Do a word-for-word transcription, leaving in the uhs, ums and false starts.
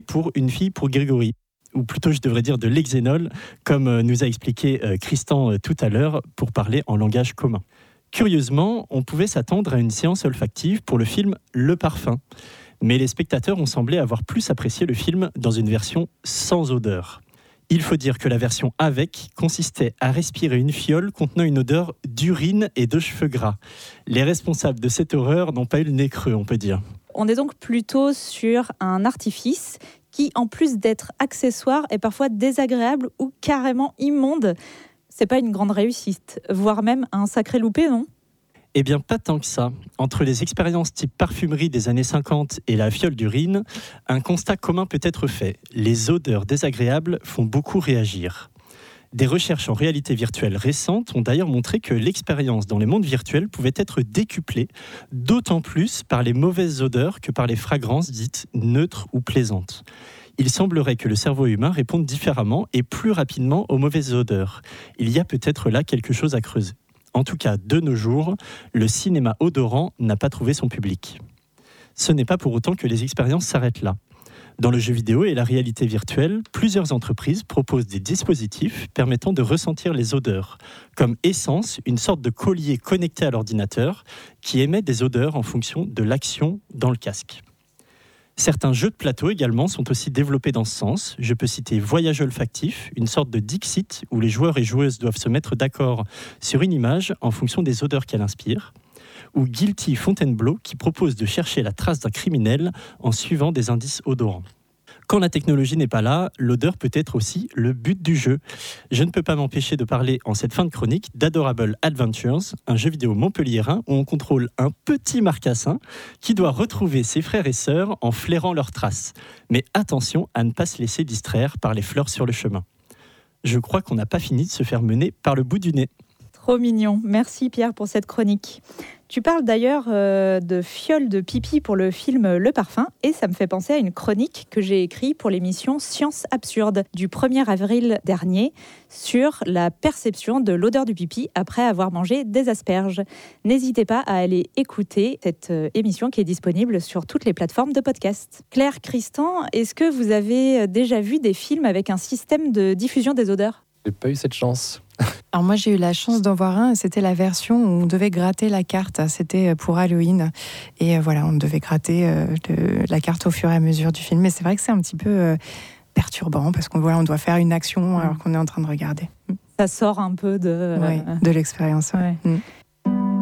pour Une fille pour Grégory. Ou plutôt, je devrais dire de l'hexénol, comme nous a expliqué Christan tout à l'heure, pour parler en langage commun. Curieusement, on pouvait s'attendre à une séance olfactive pour le film Le Parfum. Mais les spectateurs ont semblé avoir plus apprécié le film dans une version sans odeur. Il faut dire que la version avec consistait à respirer une fiole contenant une odeur d'urine et de cheveux gras. Les responsables de cette horreur n'ont pas eu le nez creux, on peut dire. On est donc plutôt sur un artifice qui, en plus d'être accessoire, est parfois désagréable ou carrément immonde. C'est pas une grande réussite, voire même un sacré loupé, non ? Eh bien, pas tant que ça. Entre les expériences type parfumerie des années cinquante et la fiole d'urine, un constat commun peut être fait. Les odeurs désagréables font beaucoup réagir. Des recherches en réalité virtuelle récentes ont d'ailleurs montré que l'expérience dans les mondes virtuels pouvait être décuplée, d'autant plus par les mauvaises odeurs que par les fragrances dites neutres ou plaisantes. Il semblerait que le cerveau humain réponde différemment et plus rapidement aux mauvaises odeurs. Il y a peut-être là quelque chose à creuser. En tout cas, de nos jours, le cinéma odorant n'a pas trouvé son public. Ce n'est pas pour autant que les expériences s'arrêtent là. Dans le jeu vidéo et la réalité virtuelle, plusieurs entreprises proposent des dispositifs permettant de ressentir les odeurs, comme Essence, une sorte de collier connecté à l'ordinateur qui émet des odeurs en fonction de l'action dans le casque. Certains jeux de plateau également sont aussi développés dans ce sens. Je peux citer Voyage olfactif, une sorte de Dixit où les joueurs et joueuses doivent se mettre d'accord sur une image en fonction des odeurs qu'elle inspire. Ou Guilty Fontainebleau qui propose de chercher la trace d'un criminel en suivant des indices odorants. Quand la technologie n'est pas là, l'odeur peut être aussi le but du jeu. Je ne peux pas m'empêcher de parler en cette fin de chronique d'Adorable Adventures, un jeu vidéo montpelliérain où on contrôle un petit marcassin qui doit retrouver ses frères et sœurs en flairant leurs traces. Mais attention à ne pas se laisser distraire par les fleurs sur le chemin. Je crois qu'on n'a pas fini de se faire mener par le bout du nez. Trop mignon. Merci Pierre pour cette chronique. Tu parles d'ailleurs euh, de fioles de pipi pour le film Le Parfum et ça me fait penser à une chronique que j'ai écrite pour l'émission Science Absurde du premier avril dernier sur la perception de l'odeur du pipi après avoir mangé des asperges. N'hésitez pas à aller écouter cette euh, émission qui est disponible sur toutes les plateformes de podcast. Claire, Christan, est-ce que vous avez déjà vu des films avec un système de diffusion des odeurs ? J'ai pas eu cette chance. Alors moi j'ai eu la chance d'en voir un, c'était la version où on devait gratter la carte, c'était pour Halloween et voilà, on devait gratter euh, le, la carte au fur et à mesure du film, mais c'est vrai que c'est un petit peu euh, perturbant parce qu'on voilà, on doit faire une action alors qu'on est en train de regarder. Ça sort un peu de, oui, euh... de l'expérience. Ouais. Mm.